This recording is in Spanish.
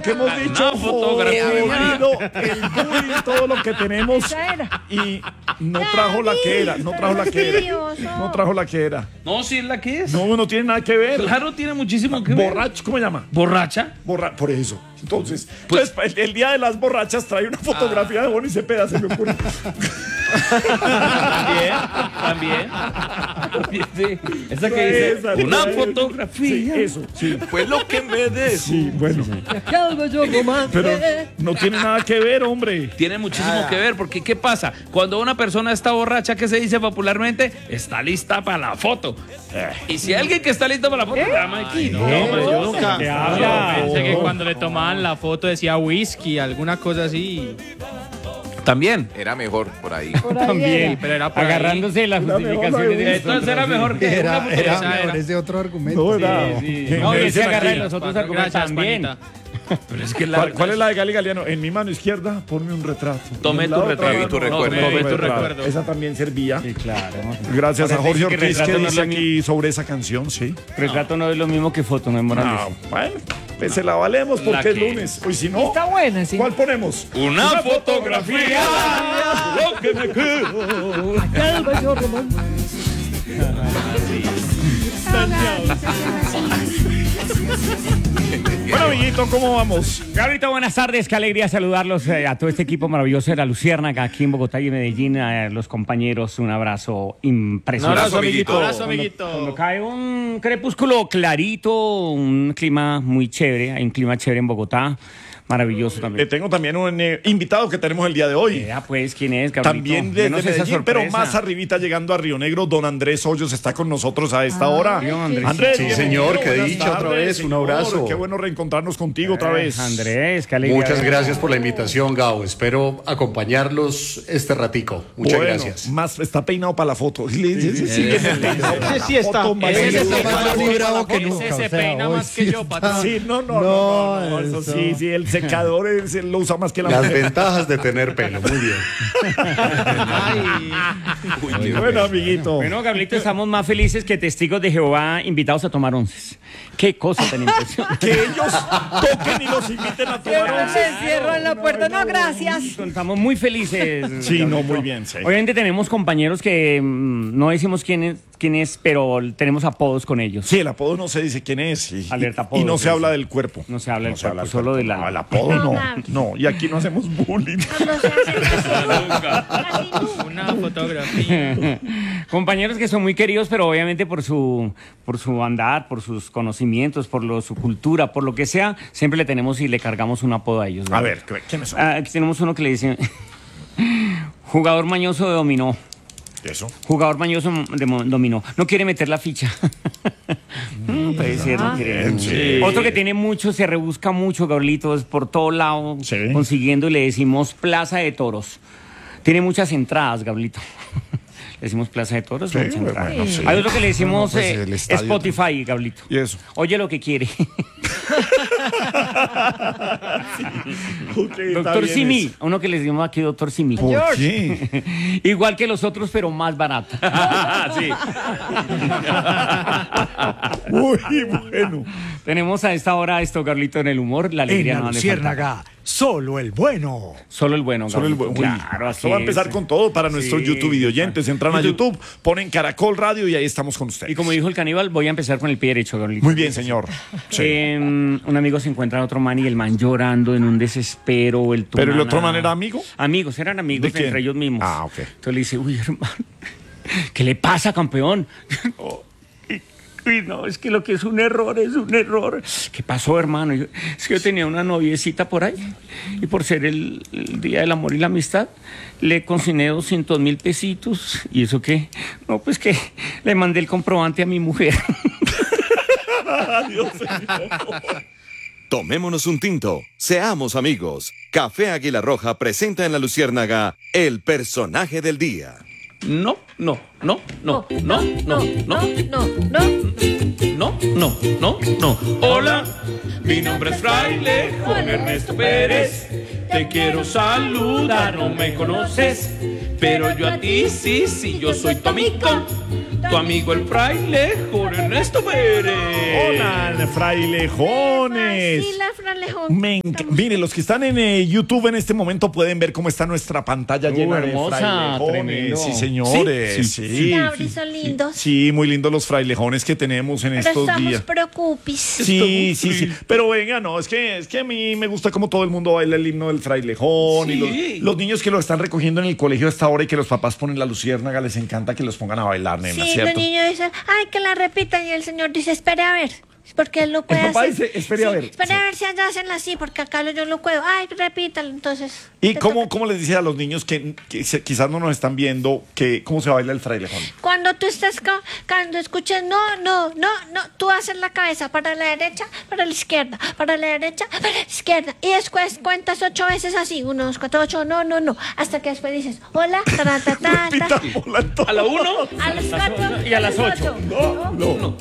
que hemos dicho, Una fotografía. jodido, el bullying, todo lo que tenemos. Y no trajo la que era, no trajo la que era. No, sí es la que es. No tiene nada que ver. Claro, tiene muchísimo que ver. Borracho, ¿cómo se llama? ¿Borracha? Por eso. Entonces, el día de las borrachas trae una fotografía de Bonnie Cepeda, se me ocurre. También. Sí. Esa que dice, una fotografía. Sí, eso, sí. Fue lo que me des. Sí, bueno. Pero no tiene nada que ver, hombre. Tiene muchísimo que ver, porque ¿qué pasa? Cuando una persona está borracha, ¿qué se dice popularmente? Está lista para la foto. Y si alguien que está listo para la foto, llama aquí. Yo nunca. Pensé que cuando le tomaban la foto decía whisky, alguna cosa así. También. Era mejor por ahí. También, pero era por Agarrándose de las justificaciones de Entonces era mejor que una Era fotografía. mejor ese otro argumento. No, era. No, y ese agarra aquí. los otros Gracias, argumentos también. Juanita. Pero es que ¿Cuál es la de Gali Galeano? En mi mano izquierda, ponme un retrato. Tome En la tu otra retrato. mano, Tu recuerdo. Tome tu recuerdo. Esa también servía. Sí, claro. Gracias a Ahora Jorge dice que Ortiz que retrato no dice es lo aquí sobre esa canción, sí. Retrato no es lo mismo que foto, no es Morales. No, bueno, pues se la valemos porque La es que- lunes. Hoy si no, Está buena, sí. ¿cuál ponemos? Una fotografía. Lo que me quedo. Bueno, amiguito, ¿cómo vamos? Gabrielito, buenas tardes, qué alegría saludarlos a todo este equipo maravilloso de La Luciérnaga aquí en Bogotá y en Medellín, a los compañeros, un abrazo impresionante. Un abrazo, amiguito. Abrazo, amiguito. Cuando cae un crepúsculo clarito, un clima muy chévere, hay un clima chévere en Bogotá, maravilloso también. Tengo también un invitado que tenemos el día de hoy. Pues, ¿quién es, Gabrielito? También desde Denos esa Medellín, pero sorpresa. más arribita llegando a Río Negro, don Andrés Hoyos está con nosotros a esta hora. Andrés, Sí, bienvenido, señor, qué buenas dicha otra tardes, vez, un señor. abrazo. Qué bueno reencontrarnos contigo otra vez. Andrés, qué alegría. Muchas gracias por la invitación, Gao. Espero acompañarlos este ratico. Muchas Bueno, gracias. Más está peinado para la foto. Ese sí está. Ese más bravo que Ese nunca, se o sea, peina hoy más que sí yo, está- patrón. Sí, no, eso sí, el secador él lo usa más que la Las mujer. ventajas de tener pelo. Muy bien. Bueno, amiguito. Bueno, Gabrielito, estamos más felices que testigos de Jehová invitados a tomar onces. Qué cosa tan impresionante. Que ellos toquen y los inviten a tomar once. Se encierro en la puerta. No, gracias. Estamos muy felices. Sí, no, Gabrielito. muy bien, sí. Obviamente tenemos compañeros que no decimos quién es, pero tenemos apodos con ellos. Sí, el apodo no se dice quién es. Alerta apodo, y no se sí, habla sí. del cuerpo. No se habla del cuerpo, del solo de la- No, el apodo no. No, No, y aquí no hacemos bullying. No se hace casi nunca. Una fotografía. Compañeros que son muy queridos, pero obviamente por su andar, por sus conocimientos, su cultura, por lo que sea, siempre le tenemos y le cargamos un apodo a ellos. ¿no? A ver, ¿quiénes son? Aquí tenemos uno que le dice jugador mañoso de dominó. Eso. Jugador mañoso de dominó. No quiere meter la ficha. Puede ser, no quiere. bien, sí. Otro que tiene mucho, se rebusca mucho, Gabrielitos, por todo lado, Sí. consiguiendo, y le decimos Plaza de Toros. Tiene muchas entradas, Gabrielito. Le decimos Plaza de Toros. Sí, muchas entradas. bueno, sí. Hay otro que le decimos Bueno, pues, el estadio Spotify, Gabrielito. Y eso. Oye lo que quiere. Ok, está Doctor bien Simi. eso. Uno que le decimos aquí, Doctor Simi. ¿Por qué? Igual que los otros, pero más barato. Sí. Muy bueno. Tenemos a esta hora esto, Carlito, en el humor. La alegría En no la ha de faltar. Luciérnaga, solo el bueno. Solo el bueno, Solo el Gabrielito. buen. Claro, así Esto va a empezar es. con todo para nuestros Sí, YouTube videoyentes. Entran a YouTube, ponen Caracol Radio y ahí estamos con ustedes. Y como dijo el caníbal, voy a empezar con el pie derecho, Gabrielito. Muy bien, señor. Sí. Un amigo se encuentra a otro man y el man llorando en un desespero. ¿Pero el otro man era amigo? Amigos, eran amigos ¿De quién? entre ellos mismos. Ah, ok. Entonces le dice, uy, hermano, ¿qué le pasa, campeón? Uy, no, es que lo que es un error, es un error. ¿Qué pasó, hermano? Es que yo tenía una noviecita por ahí y por ser el Día del Amor y la Amistad, le consigné 200,000 pesitos. ¿Y eso qué? No, pues que le mandé el comprobante a mi mujer. Adiós, señor. Tomémonos un tinto, seamos amigos. Café Águila Roja presenta en La Luciérnaga el personaje del día. No. No, no, no. Hola, mi nombre es Fraile Juan Ernesto Pérez. Te quiero saludar, no me conoces, pero yo a ti sí, yo soy tu amigo. Tu amigo el frailejón Ernesto Pérez. Hola, frailejones. Sí, la fralejón. Mire, los que están en YouTube en este momento pueden ver cómo está nuestra pantalla llena de hermosa, frailejones. tremendo. Sí, señores. Sí. Cabri, son lindos. Sí, muy lindos los frailejones que tenemos en Pero estos estamos días. preocupis. Sí. Pero venga, no, es que a mí me gusta como todo el mundo baila el himno del frailejón. Sí. Y los niños que lo están recogiendo en el colegio a esta hora y que los papás ponen la luciérnaga, les encanta que los pongan a bailar, nena, Sí, ¿cierto? los niños dicen, ay, que la repitan. Y el señor dice, espere a ver. Porque él lo puede papá hacer. dice, espere a ver. Espere a ver si allá hacen así, porque acá yo lo puedo. Ay, repítalo, entonces. ¿Y te cómo toca. les dice a los niños que quizás no nos están viendo cómo se baila el frailejón? Cuando tú estás, cuando escuches, no, tú haces la cabeza para la derecha, para la izquierda, para la derecha, para la izquierda. Y después cuentas 8 veces así, 1, 2, 4, 8, no. Hasta que después dices, hola, ta. Repita, hola, todo. A la 1. A las 4 Y a las 8. No.